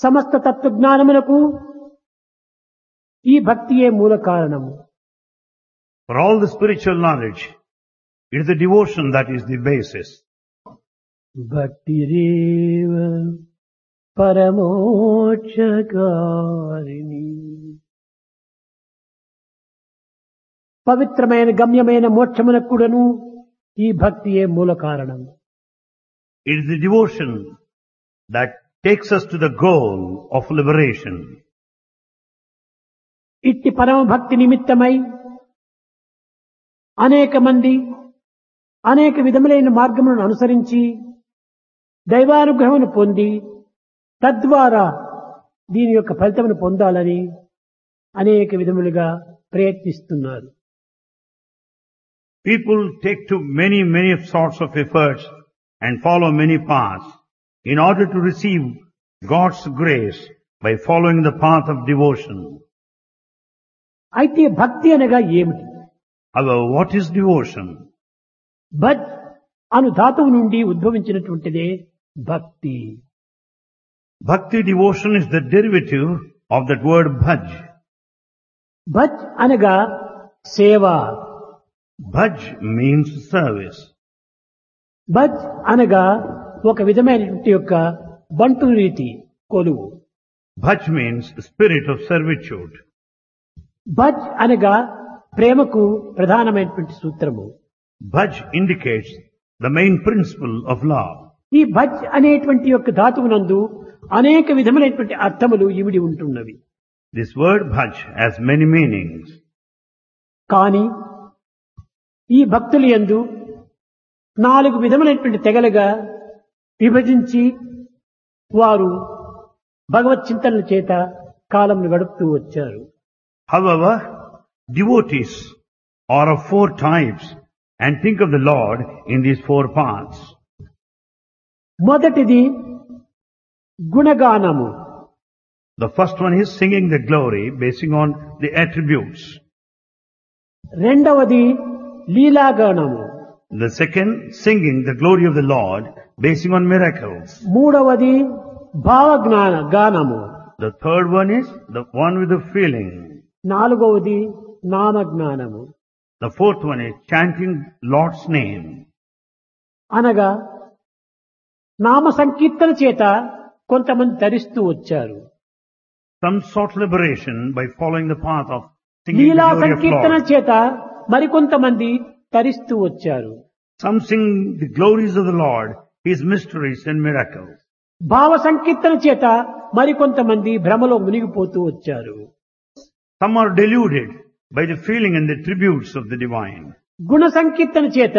సమస్త తత్వజ్ఞానములకు ఈ భక్తియే మూల కారణము. For all the spiritual knowledge, it is the devotion that is the basis. భక్తిరేవ పరమోక్షకారిణి. పవిత్రమైన గమ్యమైన మోక్షమునకు కూడాను ఈ భక్తియే మూల కారణం. It is the devotion that takes us to the goal of liberation. ఇట్టి పరమ భక్తి నిమిత్తమై అనేక మంది అనేక విధములైన మార్గములను అనుసరించి దైవానుగ్రహమును పొంది తద్వారా దీని యొక్క ఫలితమును పొందాలని అనేక విధములుగా ప్రయత్నిస్తున్నారు. People take to many sorts of efforts and follow many paths in order to receive God's grace by following the path of devotion. అయితే భక్తి అనగా ఏమిటి? However, what is devotion? భజ్ అను ధాతువు నుండి ఉద్భవించినటువంటిదే భక్తి. Bhakti devotion is the derivative of that word bhaj. భజ్ అనగా సేవ. Bhaj means service. భజ్ అనగా ఒక విధమైనటువంటి యొక్క బంటు రీతి కొలువు. Bhaj means spirit of servitude. భజ్ అనగా ప్రేమకు ప్రధానమైనటువంటి సూత్రము. Bhaj indicates the main principle of love. ఈ భజ్ అనేటువంటి యొక్క ధాతువునందు అనేక విధములైనటువంటి అర్థములు ఇమిడి ఉంటున్నవి. This word bhaj has many meanings. కానీ ఈ భక్తులు యందు 4 విధములైనటువంటి తెగలుగా విభజించి వారు భగవత్ చింతనల చేత కాలంను గడుపుతూ వచ్చారు. However, devotees are of 4 types and think of the Lord in these 4 paths. మొదటిది గుణగానము. The first one is singing the glory basing on the attributes. రెండవది లీలాగానము. The second, singing the glory of the Lord basing on miracles. మూడవది భావజ్ఞాన గానము. The third one is the one with the feeling. నాలుగవది నామజ్ఞానము. The fourth one is chanting Lord's name. అనగా నామ సంకీర్తన చేత కొంతమంది ధరిస్తూ వచ్చారు. Some sought liberation by following the path of singing the Leela glory of Sankirtana Lord. చేత మరికొంతమంది తరిస్తూ వచ్చారు. Some sing the glories of the Lord, His mysteries and miracles. భావ సంకీర్తన చేత మరికొంతమంది భ్రమలో మునిగిపోతూ వచ్చారు. Some are deluded by the feeling and the tributes of the divine. గుణ సంకీర్తన చేత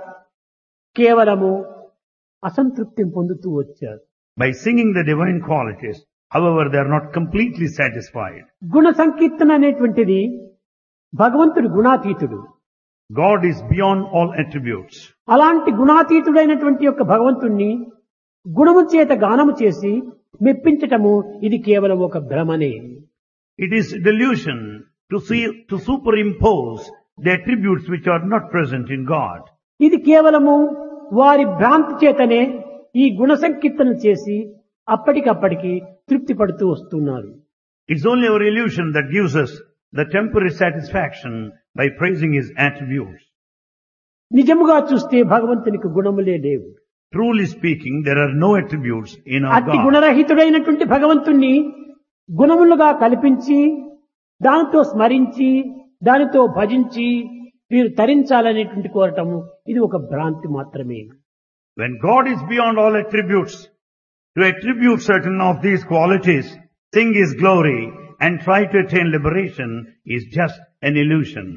కేవలము అసంతృప్తిని పొందుతూ వచ్చారు. By singing the divine qualities, however, they are not completely satisfied. గుణ సంకీర్తన అనేటువంటిది భగవంతుడు గుణాతీతుడు. God is beyond all attributes. అలాంటి గుణాతీతుడైనటువంటి యొక్క భగవంతుణ్ణి గుణము చేత గానము చేసి మెప్పించటము ఇది కేవలం ఒక భ్రమనే. It is delusion to superimpose the attributes which are not present in God. ఇది కేవలము వారి భ్రాంతి చేతనే ఈ గుణ సంకీర్తన చేసి అప్పటికప్పటికి తృప్తి పడుతూ వస్తున్నారు. It's only our illusion that gives us the temporary satisfaction by praising His attributes. నిజముగా చూస్తే భగవంతునికి గుణములే లేవు. Truly speaking, there are no attributes in our అట్టి God. గుణరహితుడైనటువంటి భగవంతుణ్ణి గుణములుగా కల్పించి దానితో స్మరించి దానితో భజించి వీరు తరించాలనేటువంటి కోరటము ఇది ఒక భ్రాంతి మాత్రమే. When God is beyond all attributes, to attribute certain of these qualities, sing His glory and try to attain liberation is just an illusion.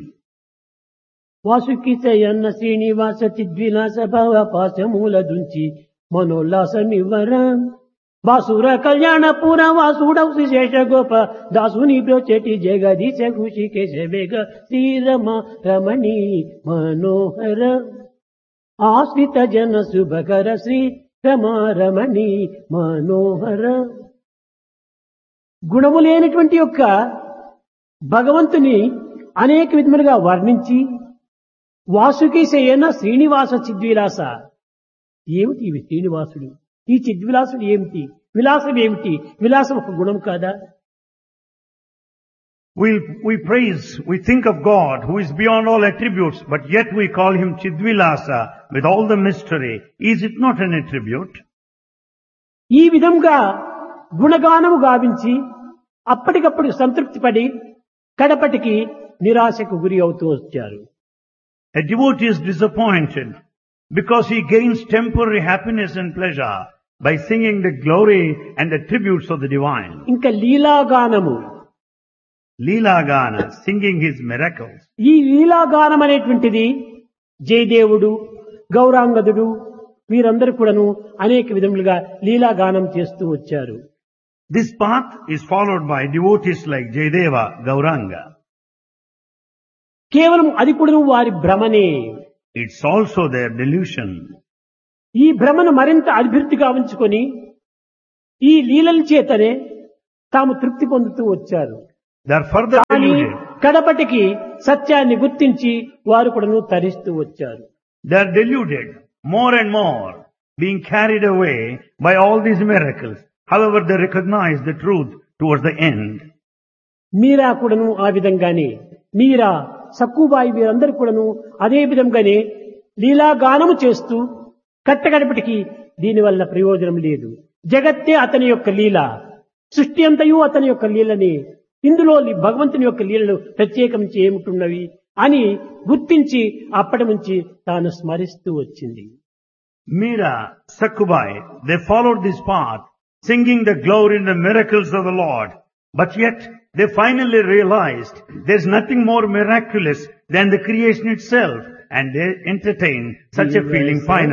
Vasuki శయన్న Srinivasa చిద్విలాస భవ పాశమూల దుంచి మనోల్లాసమివ్వర వాసుర కళ్యాణ పుర వాసుడౌ శేష గోప దాసుని బ్రోచెటి జగదీశ ఖుషికేశ వేగ శ్రీరమ రమణి మనోహర ఆశ్రిత జన శుభకర శ్రీ రమారమణి మనోహర. గుణము లేనటువంటి యొక్క భగవంతుని అనేక విధములుగా వర్ణించి వాసుకీశయన శ్రీనివాస చిద్విలాస. ఏమిటి ఇవి శ్రీనివాసుడు? ఈ చిద్విలాసుడు ఏమిటి? విలాసం ఏమిటి? విలాసం ఒక గుణం కాదా? We praise, we think of God who is beyond all attributes, but yet we call him Chidvilasa with all the mystery. Is it not an attribute? ఈ విధంగా గుణగానము గావించి అప్పటికప్పుడు సంతృప్తి పడి కడపటికి నిరాశకు గురి అవుతూ వచ్చారు. A devotee is disappointed because he gains temporary happiness and pleasure by singing the glory and attributes of the divine. ఇంకా లీలాగానము, Leela Gana, singing his miracles. ఈ లీలాగానం అనేటువంటిది జయదేవుడు, గౌరాంగదుడు వీరందరూ కూడాను అనేక విధములుగా లీలాగానం చేస్తూ వచ్చారు. This path is followed by devotees like Jayadeva, Gauranga. కేవలం అది కూడా వారి భ్రమనే. It's also their delusion. ఈ భ్రమను మరింత అభివృద్ధిగా ఉంచుకొని ఈ లీలల చేతనే తాము తృప్తి పొందుతూ వచ్చారు. They are further కానీ deluded. కడపటికి సత్యాన్ని గుర్తించి వారు కూడాను తరిస్తూ వచ్చారు. They are deluded more and more, being carried away by all these miracles. However, they recognize the truth towards the end. మీరా కూడాను ఆ విధంగానే, మీరా సక్కుబాయి వీరందరూ కూడాను అదే విధంగానే లీలాగానము చేస్తూ కట్టగడపటికి దీనివల్ల ప్రయోజనం లేదు. జగత్తే అతని యొక్క లీల, సృష్టి అంతయు అతని యొక్క లీలని, ఇందులో భగవంతుని యొక్క లీలలు ప్రత్యేకించి ఏమిటున్నవి అని గుర్తించి అప్పటి నుంచి తాను స్మరిస్తూ వచ్చింది. Meera, Sakkubai, they followed this path, singing the glory and the miracles of the Lord. But yet, they finally realized there's nothing more miraculous than the creation itself, and they entertained such a feeling finally.